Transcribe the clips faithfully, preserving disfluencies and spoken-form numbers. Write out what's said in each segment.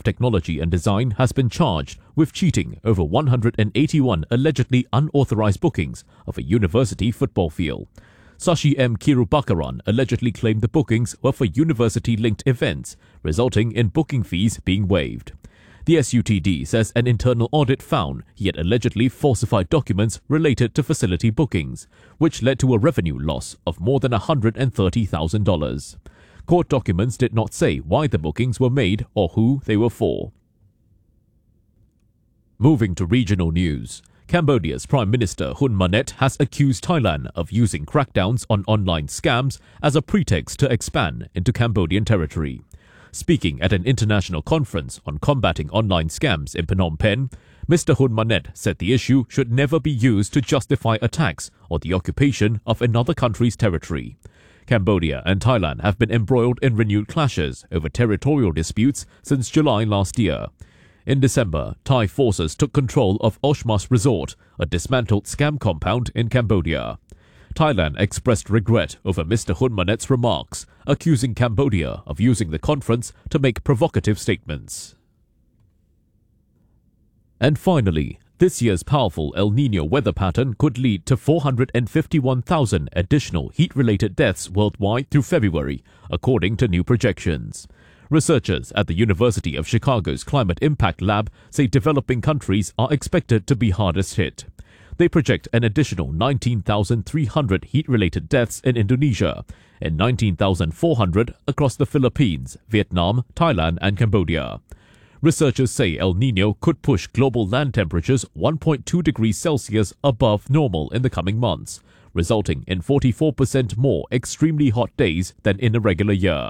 of Technology and Design has been charged with cheating over one hundred eighty-one allegedly unauthorized bookings of a university football field. Sashi M. Kirubakaran allegedly claimed the bookings were for university-linked events, resulting in booking fees being waived. The S U T D says an internal audit found he had allegedly falsified documents related to facility bookings, which led to a revenue loss of more than one hundred thirty thousand dollars. Court documents did not say why the bookings were made or who they were for. Moving to regional news. Cambodia's Prime Minister Hun Manet has accused Thailand of using crackdowns on online scams as a pretext to expand into Cambodian territory. Speaking at an international conference on combating online scams in Phnom Penh, Mister Hun Manet said the issue should never be used to justify attacks or the occupation of another country's territory. Cambodia and Thailand have been embroiled in renewed clashes over territorial disputes since July last year. In December, Thai forces took control of Oshmas Resort, a dismantled scam compound in Cambodia. Thailand expressed regret over Mister Hun Manet's remarks, accusing Cambodia of using the conference to make provocative statements. And finally, this year's powerful El Niño weather pattern could lead to four hundred fifty-one thousand additional heat-related deaths worldwide through February, according to new projections. Researchers at the University of Chicago's Climate Impact Lab say developing countries are expected to be hardest hit. They project an additional nineteen thousand three hundred heat-related deaths in Indonesia and nineteen thousand four hundred across the Philippines, Vietnam, Thailand and Cambodia. Researchers say El Niño could push global land temperatures one point two degrees Celsius above normal in the coming months, resulting in forty-four percent more extremely hot days than in a regular year.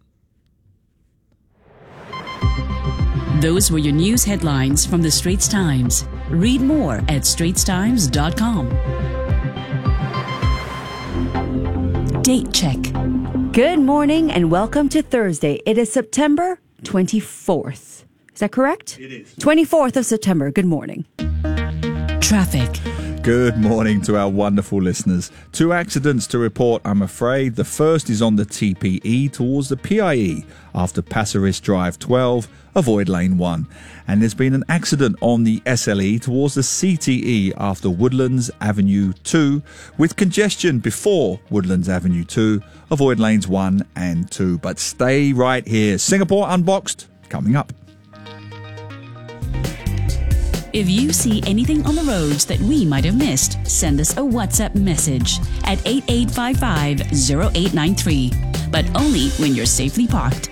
Those were your news headlines from the Straits Times. Read more at straits times dot com. Date check. Good morning and welcome to Thursday. It is September twenty-fourth. Is that correct? It is. twenty-fourth of September. Good morning. Traffic. Good morning to our wonderful listeners. Two accidents to report, I'm afraid. The first is on the T P E towards the P I E after Pasir Drive twelve. Avoid lane one. And there's been an accident on the S L E towards the C T E after Woodlands Avenue two with congestion before Woodlands Avenue two. Avoid lanes one and two. But stay right here. Singapore Unboxed coming up. If you see anything on the roads that we might have missed, send us a WhatsApp message at eight eight five five zero eight nine three, but only when you're safely parked.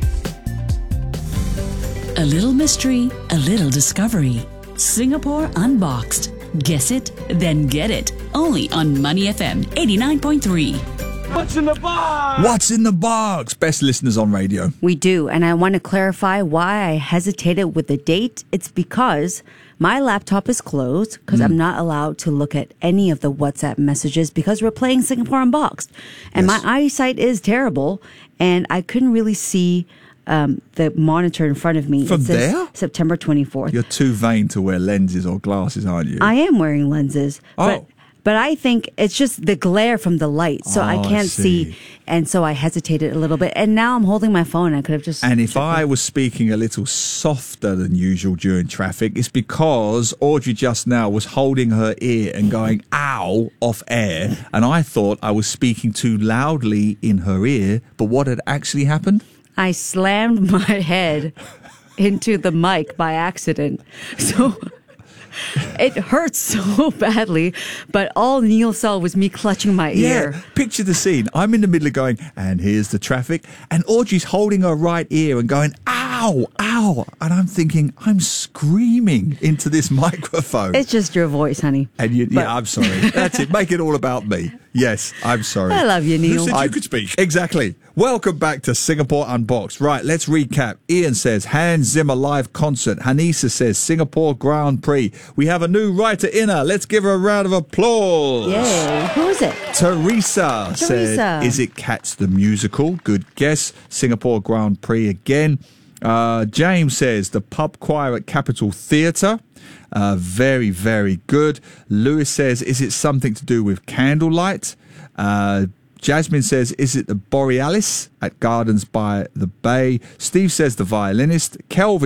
A little mystery, a little discovery. Singapore Unboxed. Guess it, then get it. Only on Money F M eighty-nine point three. What's in the box? What's in the box? Best listeners on radio. We do, and I want to clarify why I hesitated with the date. It's because my laptop is closed because mm. I'm not allowed to look at any of the WhatsApp messages because we're playing Singapore Unboxed. And yes. My eyesight is terrible, and I couldn't really see um, the monitor in front of me. From it says there? September twenty-fourth. You're too vain to wear lenses or glasses, aren't you? I am wearing lenses. Oh. But But I think it's just the glare from the light. So oh, I can't I see. see. And so I hesitated a little bit. And now I'm holding my phone. I could have just... And if I was speaking a little softer than usual during traffic, it's because Audrey just now was holding her ear and going, ow, off air. And I thought I was speaking too loudly in her ear. But what had actually happened? I slammed my head into the mic by accident. So... It hurts so badly, but all Neil saw was me clutching my ear. Yeah, picture the scene. I'm in the middle of going, and here's the traffic, and Audrey's holding her right ear and going, ow, ow. And I'm thinking, I'm screaming into this microphone. It's just your voice, honey. And you, yeah, I'm sorry. That's it. Make it all about me. Yes, I'm sorry. I love you, Neil. Who said you could speak? Exactly. Welcome back to Singapore Unboxed. Right, let's recap. Ian says Hans Zimmer live concert. Hanisa says Singapore Grand Prix. We have a new writer-inner. Let's give her a round of applause. Yay. Who is it? Teresa, Teresa said, is it Cats the Musical? Good guess. Singapore Grand Prix again. Uh, James says the pub choir at Capitol Theatre. Uh, very, very good. Lewis says, is it something to do with candlelight? Uh, Jasmine says, is it the Borealis at Gardens by the Bay? Steve says the violinist. Kelvin